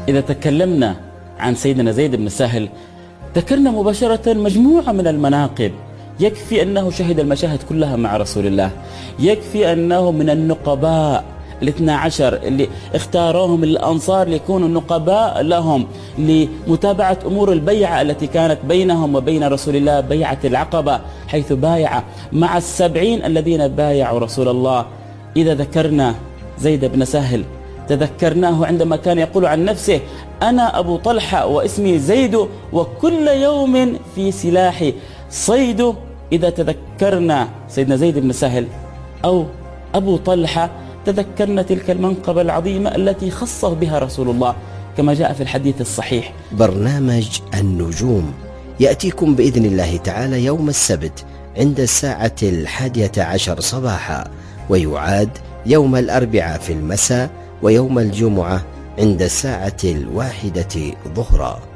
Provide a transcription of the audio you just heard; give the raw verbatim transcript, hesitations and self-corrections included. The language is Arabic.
إذا تكلمنا عن سيدنا زيد بن سهل ذكرنا مباشرة مجموعة من المناقب. يكفي أنه شهد المشاهد كلها مع رسول الله، يكفي أنه من النقباء الاثنى عشر اللي اختاروهم الأنصار ليكونوا نقباء لهم لمتابعة أمور البيعة التي كانت بينهم وبين رسول الله، بيعة العقبة، حيث بايع مع السبعين الذين بايعوا رسول الله. إذا ذكرنا زيد بن سهل تذكرناه عندما كان يقول عن نفسه: أنا أبو طلحة واسمي زيد وكل يوم في سلاحي صيد. إذا تذكرنا سيدنا زيد بن سهل أو أبو طلحة تذكرنا تلك المنقبة العظيمة التي خصه بها رسول الله كما جاء في الحديث الصحيح. برنامج النجوم يأتيكم بإذن الله تعالى يوم السبت عند الساعة الحادية عشر صباحا، ويعاد يوم الأربعاء في المساء، ويوم الجمعة عند الساعة الواحدة ظهرا.